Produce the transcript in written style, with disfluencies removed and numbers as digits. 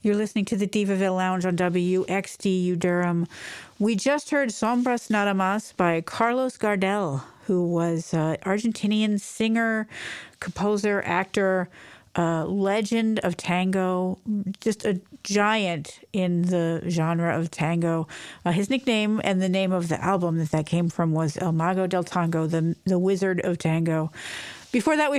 You're listening to the Divaville Lounge on WXDU Durham. We just heard Sombras Nada Más by Carlos Gardel, who was an Argentinian singer, composer, actor, legend of tango, just a giant in the genre of tango. His nickname and the name of the album that came from was El Mago del Tango, the Wizard of Tango. Before that, we